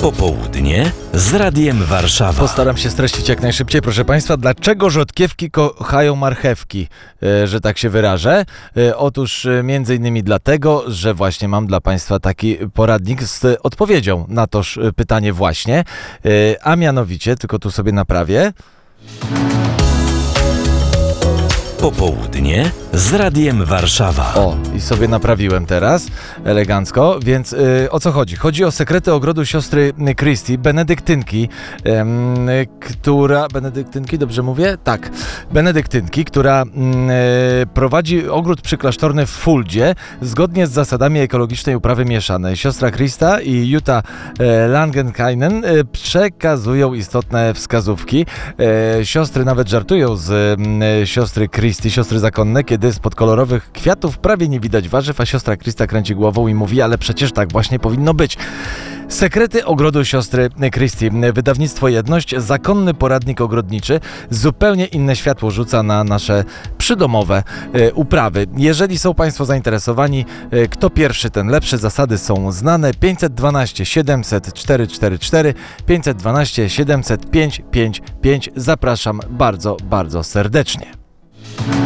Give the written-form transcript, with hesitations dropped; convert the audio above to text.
Popołudnie z Radiem Warszawa. Postaram się streścić jak najszybciej, proszę Państwa. Dlaczego rzodkiewki kochają marchewki, że tak się wyrażę? Otóż między innymi dlatego, że właśnie mam dla Państwa taki poradnik z odpowiedzią na toż pytanie właśnie, a mianowicie, tylko tu sobie naprawię. Popołudnie z Radiem Warszawa. O, i sobie naprawiłem teraz, elegancko, więc o co chodzi? Chodzi o sekrety ogrodu siostry Christie, benedyktynki, benedyktynki, dobrze mówię? Tak, benedyktynki, która prowadzi ogród przyklasztorny w Fuldzie, zgodnie z zasadami ekologicznej uprawy mieszanej. Siostra Christa i Jutta Langenkainen przekazują istotne wskazówki. Siostry nawet żartują z siostry Christie, siostry zakonne, kiedy spod kolorowych kwiatów prawie nie widać warzyw, a siostra Christa kręci głową i mówi, ale przecież tak właśnie powinno być. Sekrety ogrodu siostry Christie. Wydawnictwo Jedność, zakonny poradnik ogrodniczy, zupełnie inne światło rzuca na nasze przydomowe uprawy. Jeżeli są Państwo zainteresowani, kto pierwszy, ten lepszy. Zasady są znane. 512 700 444, 512 700 555. Zapraszam bardzo, bardzo serdecznie.